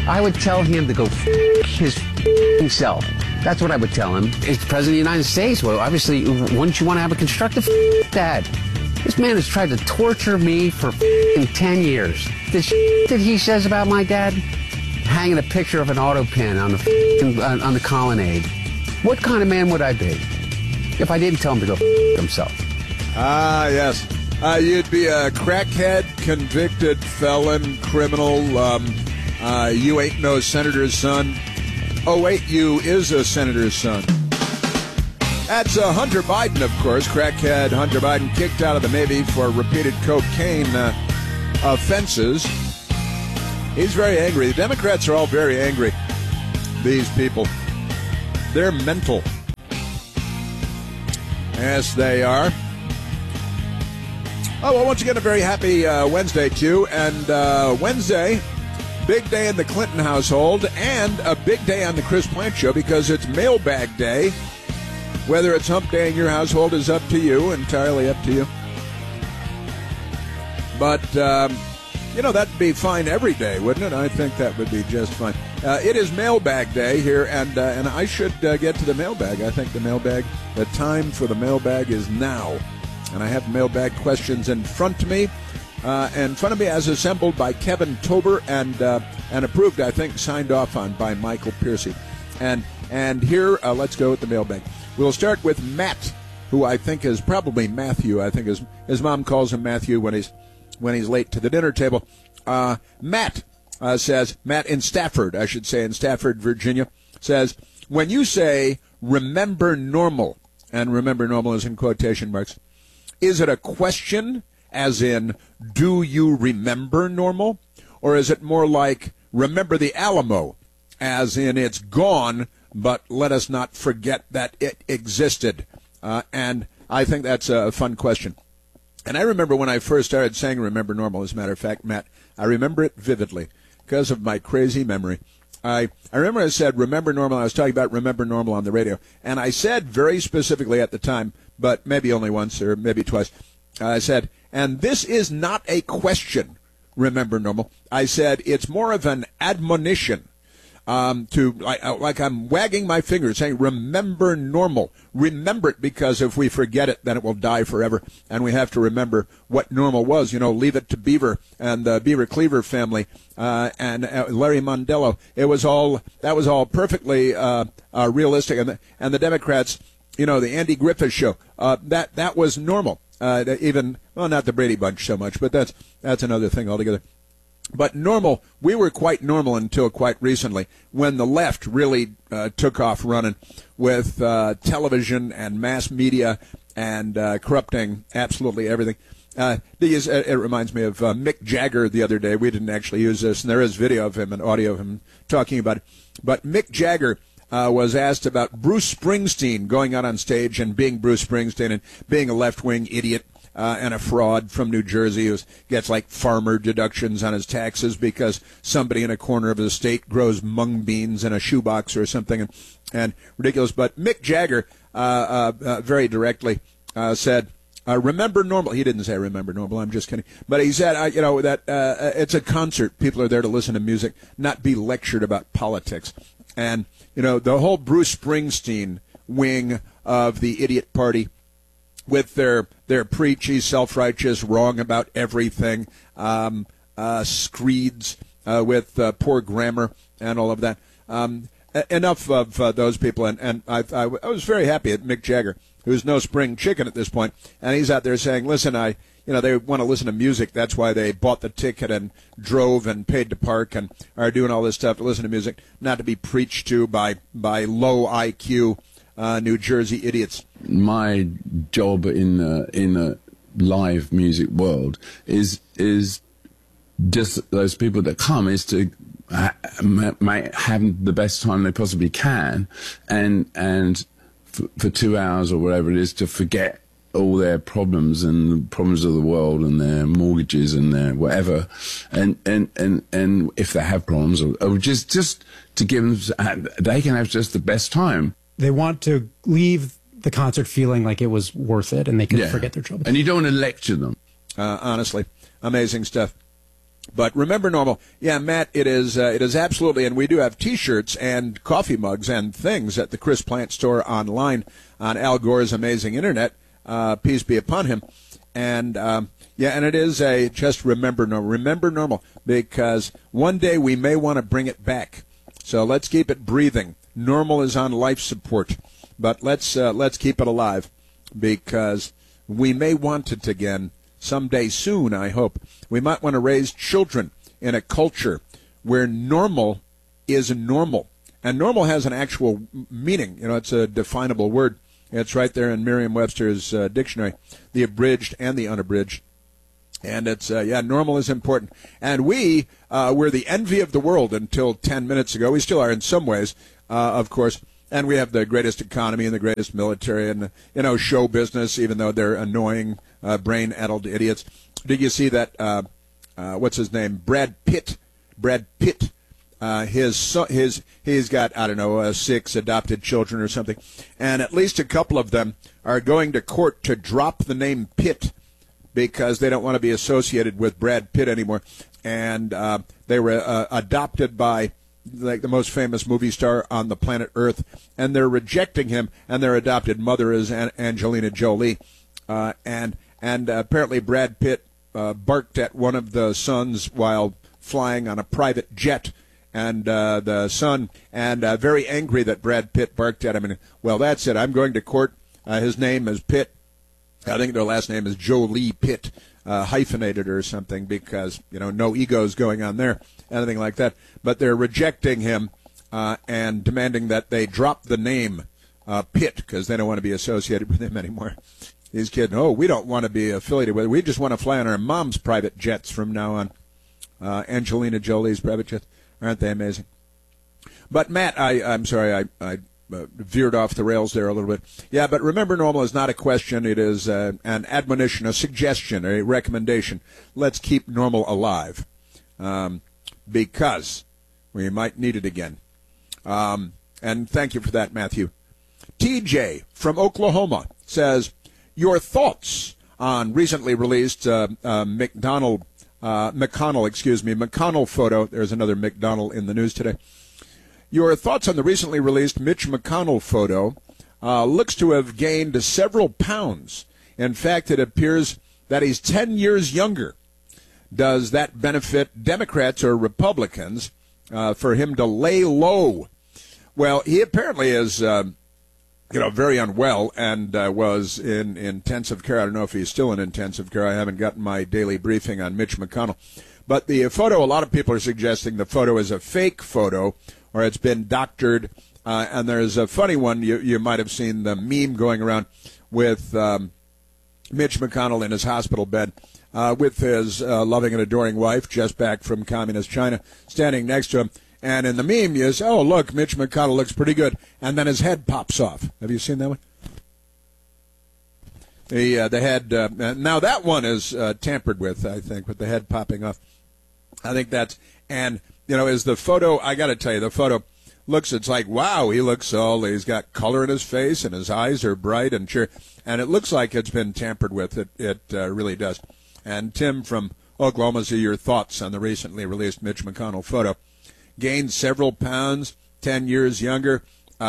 I would tell him to go his himself. That's what I would tell him. As President of the United States, well, obviously, wouldn't you want to have a constructive dad? This man has tried to torture me for 10 years. The that he says about my dad, hanging a picture of an auto pen on the colonnade. What kind of man would I be if I didn't tell him to go himself? Ah, yes. You'd be a crackhead, convicted felon, criminal. You ain't no senator's son. Oh, wait, you is a senator's son. That's Hunter Biden, of course. Crackhead Hunter Biden kicked out of the Navy for repeated cocaine offenses. He's very angry. The Democrats are all very angry. These people. They're mental. Yes, they are. Oh, well, once again, a very happy Wednesday to you. And Wednesday, big day in the Clinton household and a big day on the Chris Plant Show because it's mailbag day. Whether it's hump day in your household is up to you, entirely up to you. But, that'd be fine every day, wouldn't it? I think that would be just fine. It is mailbag day here, and I should get to the mailbag. I think the time for the mailbag is now. And I have mailbag questions in front of me. As assembled by Kevin Tober and approved, I think, signed off on by Michael Piercy. And here, let's go with the mailbag. We'll start with Matt, who I think is probably Matthew. I think his mom calls him Matthew when he's late to the dinner table. Matt says, Matt in Stafford, Virginia, says, when you say remember normal, and remember normal is in quotation marks, is it a question, as in, do you remember normal? Or is it more like, remember the Alamo, as in it's gone, but let us not forget that it existed? And I think that's a fun question. And I remember when I first started saying remember normal, as a matter of fact, Matt, I remember it vividly because of my crazy memory. I remember I said remember normal. I was talking about remember normal on the radio. And I said very specifically at the time, but maybe only once or maybe twice, I said, and this is not a question, remember normal. I said it's more of an admonition. Like I'm wagging my finger saying, remember normal. Remember it, because if we forget it, then it will die forever. And we have to remember what normal was. Leave it to Beaver and the Beaver Cleaver family and Larry Mondello. That was all perfectly realistic. And the Democrats, the Andy Griffith show, that was normal. Not the Brady Bunch so much, but that's another thing altogether. But normal, we were quite normal until quite recently, when the left really took off running with television and mass media and corrupting absolutely everything. It reminds me of Mick Jagger the other day. We didn't actually use this, and there is video of him and audio of him talking about it. But Mick Jagger was asked about Bruce Springsteen going out on stage and being Bruce Springsteen and being a left-wing idiot. And a fraud from New Jersey who gets like farmer deductions on his taxes because somebody in a corner of the state grows mung beans in a shoebox or something, and ridiculous. But Mick Jagger very directly said, remember normal. He didn't say remember normal. I'm just kidding. But he said, that it's a concert. People are there to listen to music, not be lectured about politics. And, the whole Bruce Springsteen wing of the idiot party, with their preachy, self-righteous, wrong about everything, screeds with poor grammar and all of that. Enough of those people, and I was very happy at Mick Jagger, who's no spring chicken at this point, and he's out there saying, listen, they want to listen to music. That's why they bought the ticket and drove and paid to park and are doing all this stuff to listen to music, not to be preached to by low IQ New Jersey idiots. My job in the live music world is just those people that come is to have the best time they possibly can, and for 2 hours or whatever it is, to forget all their problems and the problems of the world and their mortgages and their whatever, and if they have problems, or just to give them, they can have just the best time. They want to leave the concert feeling like it was worth it, and they can forget their troubles. And you don't want to lecture them. Honestly, amazing stuff. But remember normal. Yeah, Matt, it is absolutely, and we do have T-shirts and coffee mugs and things at the Chris Plant store online on Al Gore's amazing internet. Peace be upon him. And yeah, and it is just remember normal, because one day we may want to bring it back. So let's keep it breathing. Normal is on life support, but let's keep it alive, because we may want it again someday soon, I hope. We might want to raise children in a culture where normal is normal. And normal has an actual meaning. It's a definable word. It's right there in Merriam-Webster's dictionary, the abridged and the unabridged. And it's, normal is important. And we were the envy of the world until 10 minutes ago. We still are in some ways, of course. And we have the greatest economy and the greatest military and, show business, even though they're annoying, brain-addled idiots. Did you see that, what's his name, Brad Pitt? He's got, 6 adopted children or something. And at least a couple of them are going to court to drop the name Pitt because they don't want to be associated with Brad Pitt anymore. And they were adopted by the most famous movie star on the planet Earth, and they're rejecting him, and their adopted mother is Angelina Jolie. And apparently Brad Pitt barked at one of the sons while flying on a private jet, and the son, very angry that Brad Pitt barked at him. And, well, that's it. I'm going to court. His name is Pitt. I think their last name is Jolie Pitt, hyphenated or something, because, no egos going on there, anything like that. But they're rejecting him and demanding that they drop the name Pitt because they don't want to be associated with him anymore. These kids, we don't want to be affiliated with it. We just want to fly on our mom's private jets from now on. Angelina Jolie's private jets. Aren't they amazing? But, Matt, I'm sorry, I veered off the rails there a little bit. Yeah, but remember, normal is not a question. It is an admonition, a suggestion, a recommendation. Let's keep normal alive because we might need it again. And thank you for that, Matthew. TJ from Oklahoma says, your thoughts on recently released McConnell photo. There's another McDonald in the news today. Your thoughts on the recently released Mitch McConnell photo. Looks to have gained several pounds. In fact, it appears that he's 10 years younger. Does that benefit Democrats or Republicans for him to lay low? Well, he apparently is, very unwell and was in intensive care. I don't know if he's still in intensive care. I haven't gotten my daily briefing on Mitch McConnell. But the photo, a lot of people are suggesting the photo is a fake photo or it's been doctored. And there's a funny one. You might have seen the meme going around with Mitch McConnell in his hospital bed with his loving and adoring wife, just back from communist China, standing next to him. And in the meme, you say, oh, look, Mitch McConnell looks pretty good. And then his head pops off. Have you seen that one? The head, now that one is tampered with, I think, with the head popping off. I think that's, and, is the photo, I got to tell you, the photo looks, it's like, wow, he's got color in his face and his eyes are bright and cheery. And it looks like it's been tampered with. It really does. And Tim from Oklahoma, see your thoughts on the recently released Mitch McConnell photo. Gained several pounds, 10 years younger.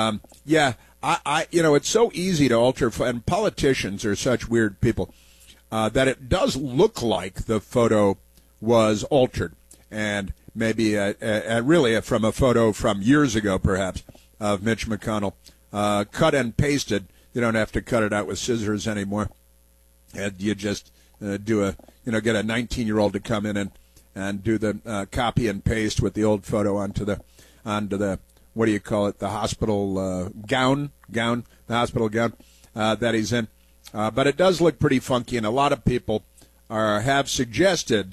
It's so easy to alter, and politicians are such weird people, that it does look like the photo was altered. And maybe really from a photo from years ago, perhaps, of Mitch McConnell, cut and pasted. You don't have to cut it out with scissors anymore. And you just get a 19-year-old to come in and do the copy and paste with the old photo onto the what do you call it, the hospital gown, the hospital gown that he's in. But it does look pretty funky, and a lot of people have suggested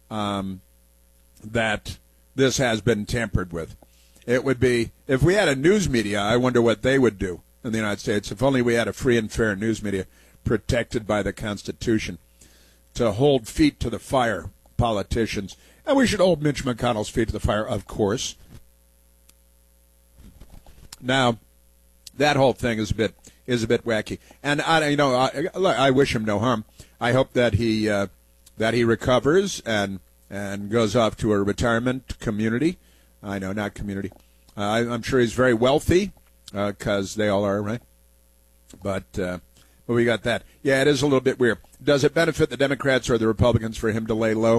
that this has been tampered with. It would be, if we had a news media, I wonder what they would do in the United States. If only we had a free and fair news media protected by the Constitution to hold feet to the fire, politicians. And we should hold Mitch McConnell's feet to the fire, of course. Now, that whole thing is a bit wacky, and I wish him no harm. I hope that he recovers and and goes off to a retirement community. I know, not community. I'm sure he's very wealthy, because they all are, right? But we got that. Yeah, it is a little bit weird. Does it benefit the Democrats or the Republicans for him to lay low?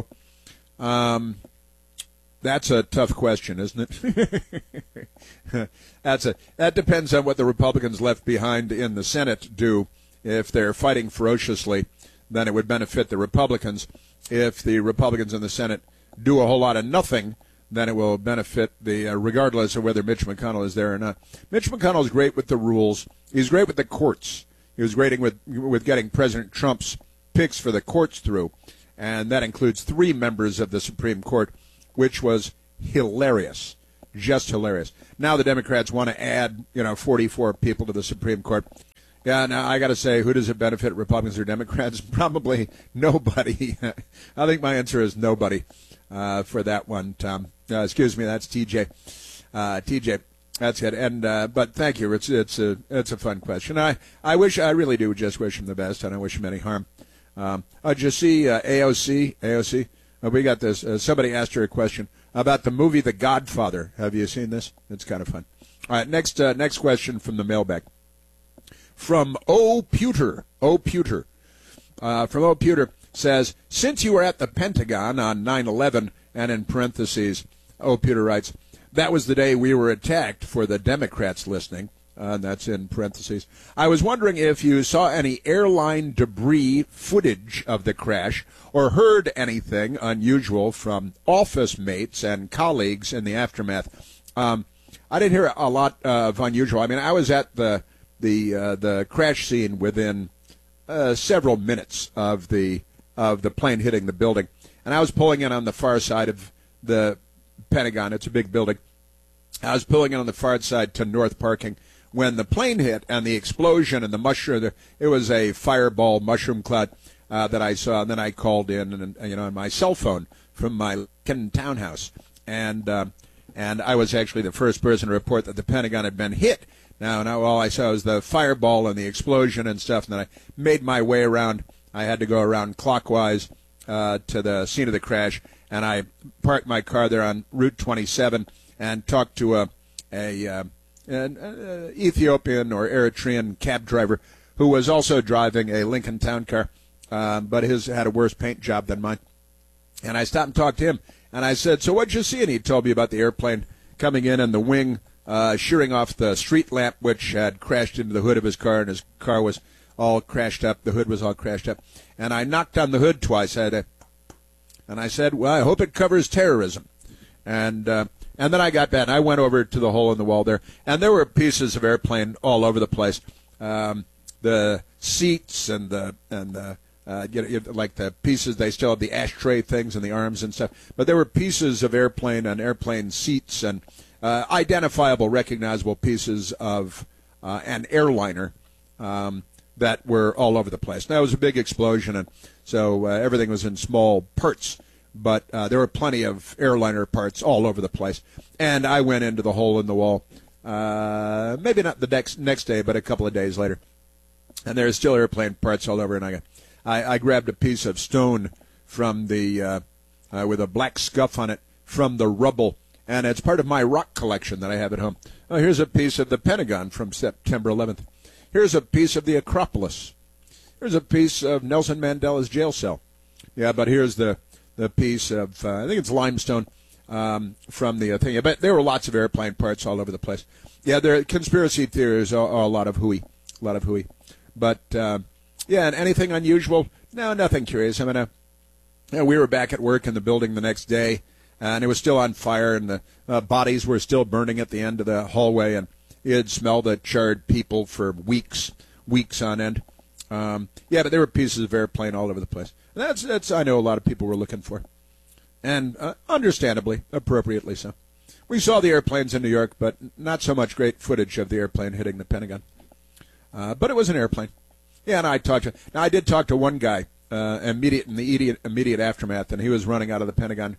That's a tough question, isn't it? That depends on what the Republicans left behind in the Senate do. If they're fighting ferociously, then it would benefit the Republicans. If the Republicans in the Senate do a whole lot of nothing, then it will benefit regardless of whether Mitch McConnell is there or not. Mitch McConnell is great with the rules. He's great with the courts. He was great with getting President Trump's picks for the courts through, and that includes 3 members of the Supreme Court, which was hilarious, just hilarious. Now the Democrats want to add, 44 people to the Supreme Court. Yeah, now I got to say, who does it benefit, Republicans or Democrats? Probably nobody. I think my answer is nobody for that one, Tom. Excuse me, that's TJ. TJ, that's it. And but thank you. It's a fun question. I really do just wish him the best. I don't wish him any harm. Did you see AOC? AOC. We got this. Somebody asked her a question about the movie The Godfather. Have you seen this? It's kind of fun. All right, next question from the mailbag. From O. Pewter. From O. Pewter says, since you were at the Pentagon on 9/11, and in parentheses, O. Pewter writes, that was the day we were attacked, for the Democrats listening. That's in parentheses. I was wondering if you saw any airline debris footage of the crash or heard anything unusual from office mates and colleagues in the aftermath. I didn't hear a lot of unusual. I mean, I was at the crash scene within several minutes of the plane hitting the building, and I was pulling in on the far side of the Pentagon. It's a big building. I was pulling in on the far side to North Parking when the plane hit and the explosion and the mushroom. It was a fireball mushroom cloud that I saw, and then I called in and on my cell phone from my Lincoln townhouse, and I was actually the first person to report that the Pentagon had been hit. Now all I saw was the fireball and the explosion and stuff, and then I made my way around. I had to go around clockwise to the scene of the crash, and I parked my car there on Route 27 and talked to an Ethiopian or Eritrean cab driver who was also driving a Lincoln Town car, but his had a worse paint job than mine. And I stopped and talked to him, and I said, so what'd you see? And he told me about the airplane coming in and the wing shearing off the street lamp, which had crashed into the hood of his car, and his car was all crashed up. The hood was all crashed up. And I knocked on the hood twice. And I said, well, I hope it covers terrorism. And then I got back, and I went over to the hole in the wall there, and there were pieces of airplane all over the place. The seats and like the pieces, they still have the ashtray things and the arms and stuff. But there were pieces of airplane and airplane seats and identifiable, recognizable pieces of an airliner that were all over the place. Now, it was a big explosion, and so everything was in small parts, but there were plenty of airliner parts all over the place. And I went into the hole in the wall, maybe not the next day, but a couple of days later. And there's still airplane parts all over, and I grabbed a piece of stone from the with a black scuff on it from the rubble, and it's part of my rock collection that I have at home. Oh, here's a piece of the Pentagon from September 11th. Here's a piece of the Acropolis. Here's a piece of Nelson Mandela's jail cell. Yeah, but here's the piece of, I think it's limestone from the thing. But there were lots of airplane parts all over the place. Yeah, there conspiracy theories are a lot of hooey. But, yeah, and anything unusual? No, nothing curious. I mean, we were back at work in the building the next day, and it was still on fire, and the bodies were still burning at the end of the hallway, and you had smelled the charred people for weeks on end. Yeah, but there were pieces of airplane all over the place. And that's I know a lot of people were looking for, and understandably, appropriately so. We saw the airplanes in New York, but not so much great footage of the airplane hitting the Pentagon. But it was an airplane. Yeah, and I did talk to one guy in the immediate aftermath, and he was rushing out of the Pentagon.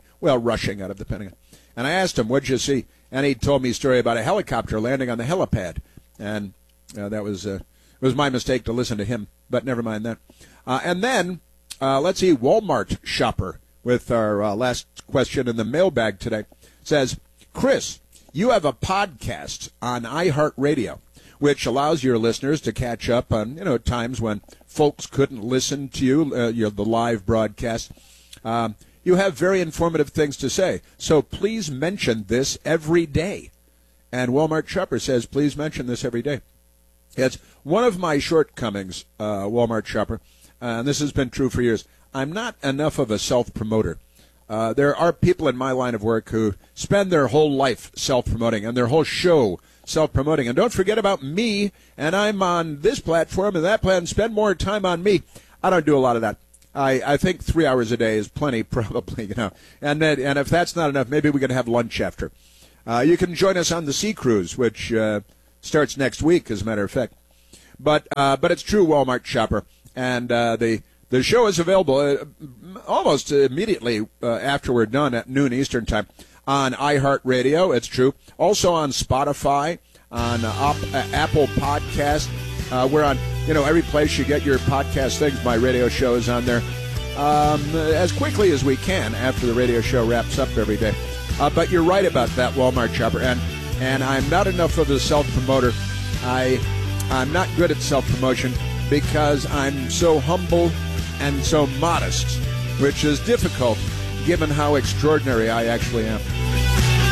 And I asked him, what'd you see? And he told me a story about a helicopter landing on the helipad. And that was it was my mistake to listen to him, but never mind that. And then, let's see, Walmart shopper with our last question in the mailbag today. It says, Chris, you have a podcast on iHeartRadio, which allows your listeners to catch up on, times when folks couldn't listen to you, the live broadcast. You have very informative things to say, so please mention this every day. And Walmart Shopper says, please mention this every day. It's one of my shortcomings, Walmart Shopper, and this has been true for years. I'm not enough of a self-promoter. There are people in my line of work who spend their whole life self-promoting and their whole show self-promoting. And don't forget about me, and I'm on this platform and that platform. Spend more time on me. I don't do a lot of that. I think 3 hours a day is plenty, probably, And if that's not enough, maybe we can have lunch after. You can join us on the Sea Cruise, which starts next week, as a matter of fact. But it's true, Walmart Shopper. And the show is available almost immediately after we're done at noon Eastern Time on iHeartRadio. It's true. Also on Spotify, on Apple Podcast. We're on, every place you get your podcast things. My radio show is on there as quickly as we can after the radio show wraps up every day. But you're right about that, Walmart Shopper. And I'm not enough of a self-promoter. I'm not good at self-promotion because I'm so humble and so modest, which is difficult given how extraordinary I actually am.